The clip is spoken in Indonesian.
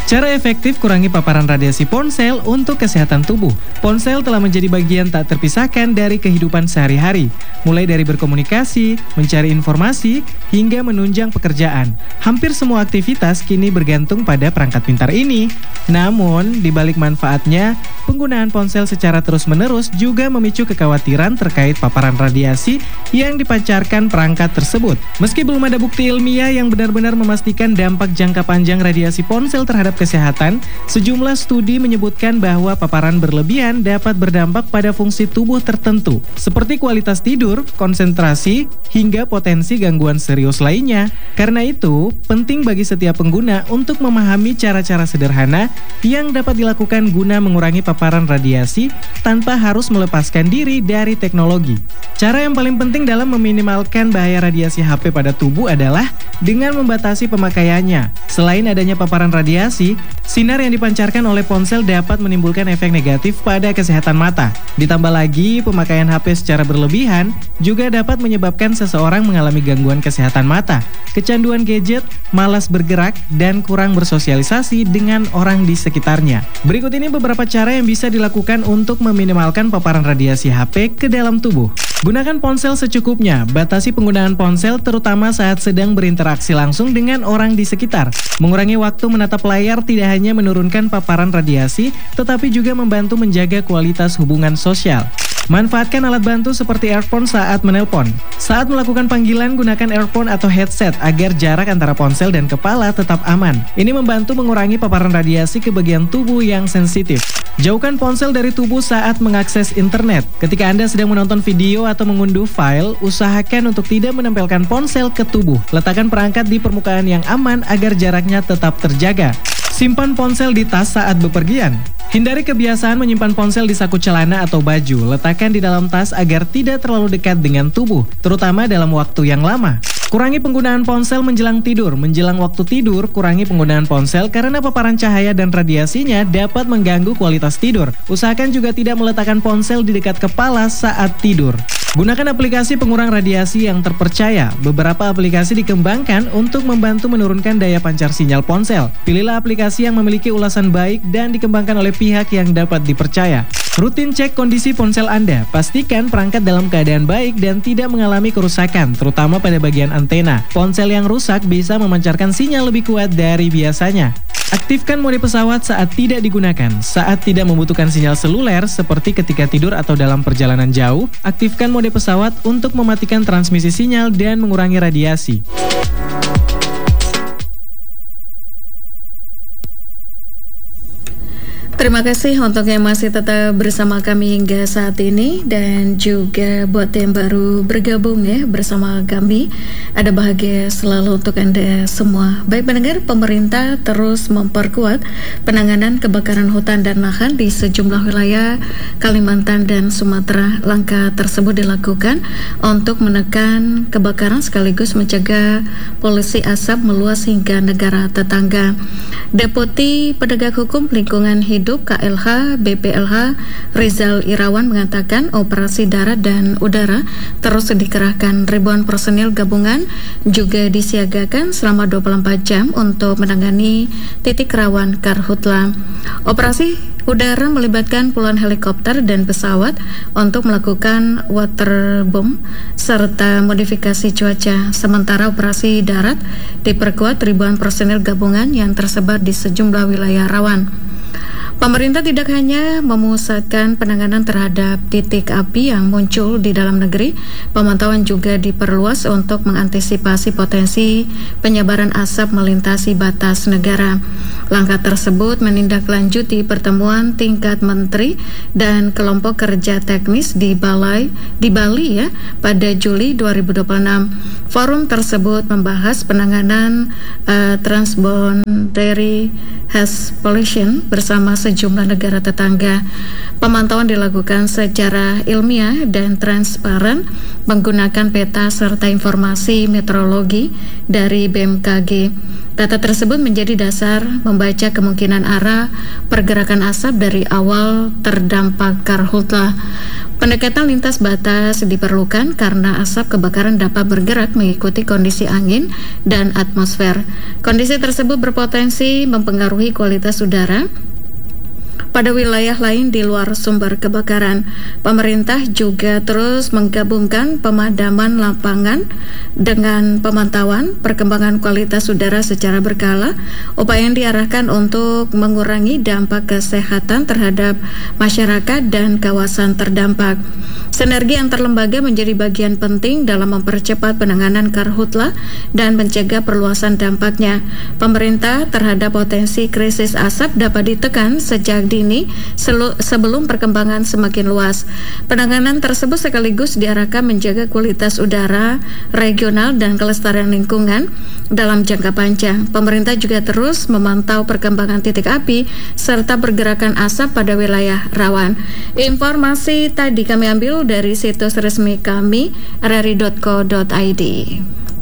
Cara efektif kurangi paparan radiasi ponsel untuk kesehatan tubuh. Ponsel telah menjadi bagian tak terpisahkan dari kehidupan sehari-hari, mulai dari berkomunikasi, mencari informasi, hingga menunjang pekerjaan. Hampir semua aktivitas kini bergantung pada perangkat pintar ini. Namun, di balik manfaatnya, penggunaan ponsel secara terus-menerus juga memicu kekhawatiran terkait paparan radiasi yang dipancarkan perangkat tersebut. Meski belum ada bukti ilmiah yang benar-benar memastikan dampak jangka panjang radiasi ponsel terhadap kesehatan, sejumlah studi menyebutkan bahwa paparan berlebihan dapat berdampak pada fungsi tubuh tertentu, seperti kualitas tidur, konsentrasi, hingga potensi gangguan serius lainnya. Karena itu, penting bagi setiap pengguna untuk memahami cara-cara sederhana yang dapat dilakukan guna mengurangi paparan radiasi tanpa harus melepaskan diri dari teknologi. Cara yang paling penting dalam meminimalkan bahaya radiasi HP pada tubuh adalah dengan membatasi pemakaiannya. Selain adanya paparan radiasi, sinar yang dipancarkan oleh ponsel dapat menimbulkan efek negatif pada kesehatan mata. Ditambah lagi, pemakaian HP secara berlebihan juga dapat menyebabkan seseorang mengalami gangguan kesehatan mata, kecanduan gadget, malas bergerak, dan kurang bersosialisasi dengan orang di sekitarnya. Berikut ini beberapa cara yang bisa dilakukan untuk meminimalkan paparan radiasi HP ke dalam tubuh. Gunakan ponsel secukupnya. Batasi penggunaan ponsel terutama saat sedang berinteraksi langsung dengan orang di sekitar. Mengurangi waktu menatap layar tidak hanya menurunkan paparan radiasi, tetapi juga membantu menjaga kualitas hubungan sosial. Manfaatkan alat bantu seperti earphone saat menelpon. Saat melakukan panggilan, gunakan earphone atau headset agar jarak antara ponsel dan kepala tetap aman. Ini membantu mengurangi paparan radiasi ke bagian tubuh yang sensitif. Jauhkan ponsel dari tubuh saat mengakses internet. Ketika Anda sedang menonton video atau mengunduh file, usahakan untuk tidak menempelkan ponsel ke tubuh. Letakkan perangkat di permukaan yang aman agar jaraknya tetap terjaga. Simpan ponsel di tas saat bepergian. Hindari kebiasaan menyimpan ponsel di saku celana atau baju. Letakkan di dalam tas agar tidak terlalu dekat dengan tubuh, terutama dalam waktu yang lama. Kurangi penggunaan ponsel menjelang tidur. Menjelang waktu tidur, kurangi penggunaan ponsel karena paparan cahaya dan radiasinya dapat mengganggu kualitas tidur. Usahakan juga tidak meletakkan ponsel di dekat kepala saat tidur. Gunakan aplikasi pengurang radiasi yang terpercaya. Beberapa aplikasi dikembangkan untuk membantu menurunkan daya pancar sinyal ponsel. Pilihlah aplikasi yang memiliki ulasan baik dan dikembangkan oleh pihak yang dapat dipercaya. Rutin cek kondisi ponsel Anda. Pastikan perangkat dalam keadaan baik dan tidak mengalami kerusakan, terutama pada bagian antena. Ponsel yang rusak bisa memancarkan sinyal lebih kuat dari biasanya. Aktifkan mode pesawat saat tidak digunakan. Saat tidak membutuhkan sinyal seluler, seperti ketika tidur atau dalam perjalanan jauh, aktifkan mode pesawat untuk mematikan transmisi sinyal dan mengurangi radiasi. Terima kasih untuk yang masih tetap bersama kami hingga saat ini, dan juga buat yang baru bergabung ya bersama kami. Ada bahagia selalu untuk Anda semua. Baik pendengar, pemerintah terus memperkuat penanganan kebakaran hutan dan lahan di sejumlah wilayah Kalimantan dan Sumatera. Langkah tersebut dilakukan untuk menekan kebakaran sekaligus mencegah polusi asap meluas hingga negara tetangga. Deputi Penegak Hukum Lingkungan Hidup KLH BPLH Rizal Irawan mengatakan operasi darat dan udara terus dikerahkan. Ribuan personil gabungan juga disiagakan selama 24 jam untuk menangani titik rawan karhutla. Operasi udara melibatkan puluhan helikopter dan pesawat untuk melakukan waterboom serta modifikasi cuaca. Sementara operasi darat diperkuat ribuan personil gabungan yang tersebar di sejumlah wilayah rawan. Pemerintah tidak hanya memusatkan penanganan terhadap titik api yang muncul di dalam negeri, pemantauan juga diperluas untuk mengantisipasi potensi penyebaran asap melintasi batas negara. Langkah tersebut menindaklanjuti pertemuan tingkat menteri dan kelompok kerja teknis di Bali ya pada Juli 2026. Forum tersebut membahas penanganan transboundary haze pollution bersama sejumlah negara tetangga. Pemantauan dilakukan secara ilmiah dan transparan menggunakan peta serta informasi meteorologi dari BMKG. Data tersebut menjadi dasar membaca kemungkinan arah pergerakan asap dari awal terdampak karhutla. Pendekatan lintas batas diperlukan karena asap kebakaran dapat bergerak mengikuti kondisi angin dan atmosfer. Kondisi tersebut berpotensi mempengaruhi kualitas udara pada wilayah lain di luar sumber kebakaran. Pemerintah juga terus menggabungkan pemadaman lapangan dengan pemantauan perkembangan kualitas udara secara berkala, upaya yang diarahkan untuk mengurangi dampak kesehatan terhadap masyarakat dan kawasan terdampak. Sinergi antar lembaga menjadi bagian penting dalam mempercepat penanganan karhutla dan mencegah perluasan dampaknya. Pemerintah terhadap potensi krisis asap dapat ditekan sejak dini sebelum perkembangan semakin luas. Penanganan tersebut sekaligus diarahkan menjaga kualitas udara regional dan kelestarian lingkungan dalam jangka panjang. Pemerintah juga terus memantau perkembangan titik api serta pergerakan asap pada wilayah rawan. Informasi tadi kami ambil dari situs resmi kami rri.co.id.